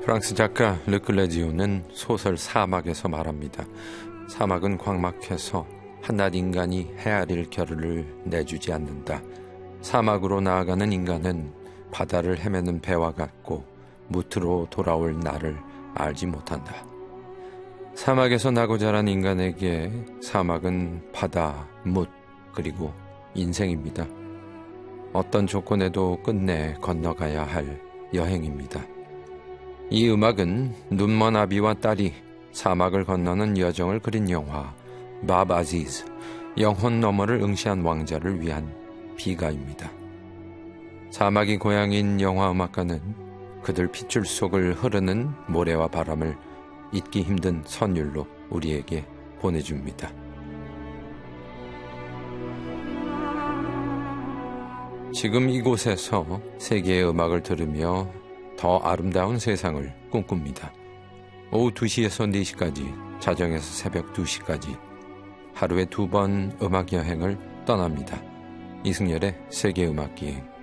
프랑스 작가 르클레지오는 소설 사막에서 말합니다. 사막은 광막해서 한낱 인간이 헤아릴 겨를을 내주지 않는다. 사막으로 나아가는 인간은 바다를 헤매는 배와 같고 무트로 돌아올 날을 알지 못한다. 사막에서 나고 자란 인간에게 사막은 바다, 뭇, 그리고 인생입니다. 어떤 조건에도 끝내 건너가야 할 여행입니다. 이 음악은 눈먼 아비와 딸이 사막을 건너는 여정을 그린 영화 밥 아지즈, 영혼 너머를 응시한 왕자를 위한 비가입니다. 사막이 고향인 영화 음악가는 그들 핏줄 속을 흐르는 모래와 바람을 잊기 힘든 선율로 우리에게 보내줍니다. 지금 이곳에서 세계의 음악을 들으며 더 아름다운 세상을 꿈꿉니다. 오후 2시에서 4시까지, 자정에서 새벽 2시까지 하루에 2번 음악 여행을 떠납니다. 이승열의 세계음악기행.